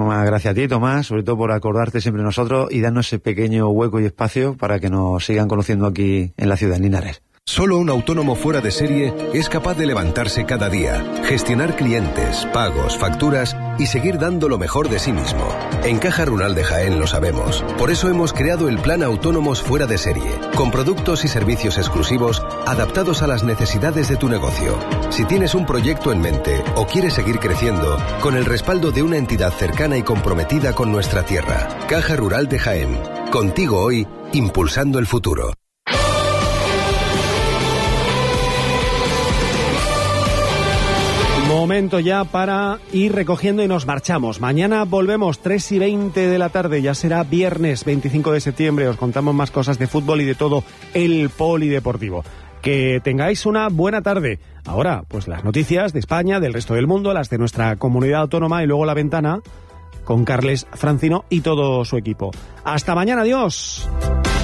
muchísimas gracias a ti, Tomás, sobre todo por acordarte siempre de nosotros y darnos ese pequeño hueco y espacio para que nos sigan conociendo aquí en la ciudad de Linares. Solo un autónomo fuera de serie es capaz de levantarse cada día, gestionar clientes, pagos, facturas y seguir dando lo mejor de sí mismo. En Caja Rural de Jaén lo sabemos. Por eso hemos creado el Plan Autónomos Fuera de Serie, con productos y servicios exclusivos adaptados a las necesidades de tu negocio. Si tienes un proyecto en mente o quieres seguir creciendo, con el respaldo de una entidad cercana y comprometida con nuestra tierra. Caja Rural de Jaén. Contigo hoy, impulsando el futuro. Momento ya para ir recogiendo y nos marchamos. Mañana volvemos 3:20 de la tarde, ya será viernes 25 de septiembre. Os contamos más cosas de fútbol y de todo el polideportivo. Que tengáis una buena tarde. Ahora, pues las noticias de España, del resto del mundo, las de nuestra comunidad autónoma y luego La Ventana con Carles Francino y todo su equipo. Hasta mañana, adiós.